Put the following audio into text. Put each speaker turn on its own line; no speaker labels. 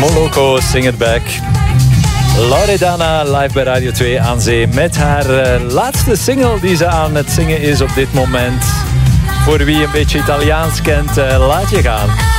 Moloko, Sing It Back. Loredana live bij Radio 2 aan zee met haar laatste single die ze aan het zingen is op dit moment. Voor wie een beetje Italiaans kent, laat je gaan.